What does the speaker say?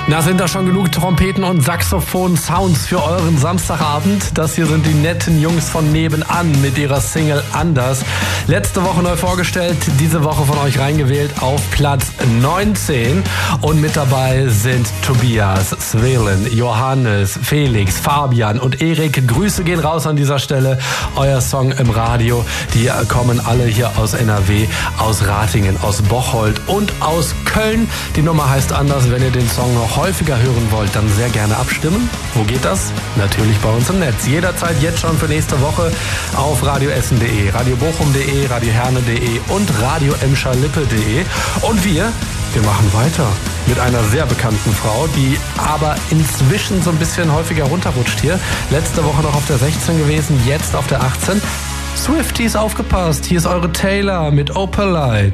Na, sind da schon genug Trompeten und Saxophon-Sounds für euren Samstagabend? Das hier sind die netten Jungs von nebenan mit ihrer Single Anders. Letzte Woche neu vorgestellt, diese Woche von euch reingewählt auf Platz 19. Und mit dabei sind Tobias, Svelen, Johannes, Felix, Fabian und Erik. Grüße gehen raus an dieser Stelle. Euer Song im Radio. Die kommen alle hier aus NRW, aus Ratingen, aus Bocholt und aus Köln. Die Nummer heißt Anders. Wenn ihr den Song noch häufiger hören wollt, dann sehr gerne abstimmen. Wo geht das? Natürlich bei uns im Netz. Jederzeit jetzt schon für nächste Woche auf radioessen.de, radiobochum.de, radioherne.de und radioemscherlippe.de. Und wir machen weiter mit einer sehr bekannten Frau, die aber inzwischen so ein bisschen häufiger runterrutscht hier. Letzte Woche noch auf der 16 gewesen, jetzt auf der 18. Swifties, aufgepasst. Hier ist eure Taylor mit Opalite.